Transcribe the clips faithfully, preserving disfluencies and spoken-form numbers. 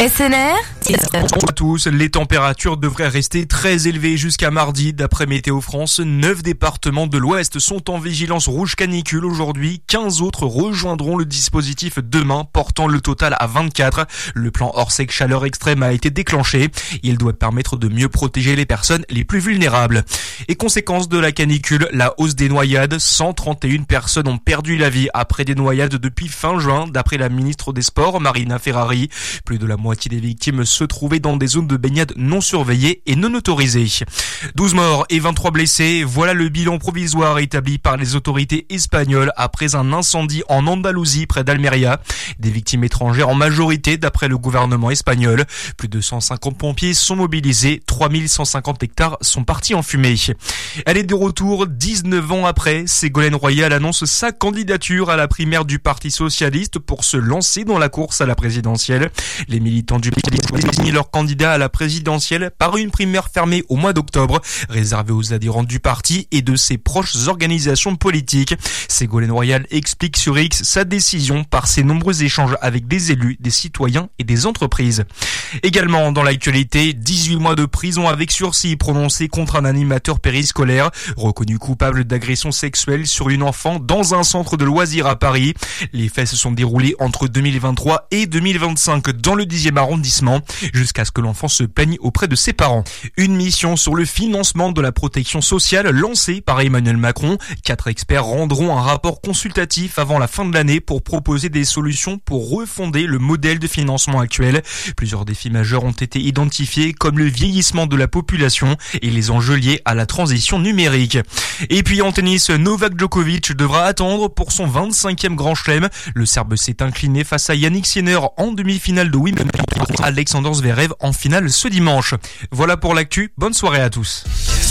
S N R. Bonjour à tous, les températures devraient rester très élevées jusqu'à mardi. D'après Météo France, neuf départements de l'Ouest sont en vigilance rouge canicule aujourd'hui. quinze autres rejoindront le dispositif demain, portant le total à vingt-quatre. Le plan Orsec chaleur extrême a été déclenché. Il doit permettre de mieux protéger les personnes les plus vulnérables. Et conséquence de la canicule, la hausse des noyades. cent trente et une personnes ont perdu la vie après des noyades depuis fin juin, d'après la ministre des Sports, Marina Ferrari. Plus de la moitié des victimes se trouvaient dans des zones de baignade non surveillées et non autorisées. douze morts et vingt-trois blessés, voilà le bilan provisoire établi par les autorités espagnoles après un incendie en Andalousie près d'Almeria. Des victimes étrangères en majorité d'après le gouvernement espagnol. Plus de cent cinquante pompiers sont mobilisés, trois mille cent cinquante hectares sont partis en fumée. Elle est de retour dix-neuf ans après. Ségolène Royal annonce sa candidature à la primaire du Parti Socialiste pour se lancer dans la course à la présidentielle. Les militants du parti ont désigné leur candidat à la présidentielle par une primaire fermée au mois d'octobre, réservée aux adhérents du parti et de ses proches organisations politiques. Ségolène Royal explique sur X sa décision par ses nombreux échanges avec des élus, des citoyens et des entreprises. Également dans l'actualité, dix-huit mois de prison avec sursis prononcés contre un animateur périscolaire, reconnu coupable d'agression sexuelle sur une enfant dans un centre de loisirs à Paris. Les faits se sont déroulés entre deux mille vingt-trois et deux mille vingt-cinq dans le dixième arrondissement, jusqu'à ce que l'enfant se plaigne auprès de ses parents. Une mission sur le financement de la protection sociale lancée par Emmanuel Macron. Quatre experts rendront un rapport consultatif avant la fin de l'année pour proposer des solutions pour refonder le modèle de financement actuel. Plusieurs défis majeurs ont été identifiés, comme le vieillissement de la population et les enjeux liés à la transition numérique. Et puis en tennis, Novak Djokovic devra attendre pour son vingt-cinquième grand chelem. Le Serbe s'est incliné face à Yannick Sinner en demi-finale de Wimbledon. Alexander Zverev en finale ce dimanche. Voilà pour l'actu, bonne soirée à tous.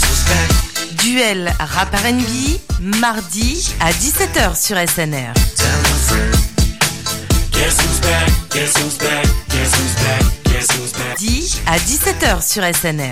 Duel rap R and B, mardi à dix-sept heures sur S N R. dix à dix-sept heures sur S N R.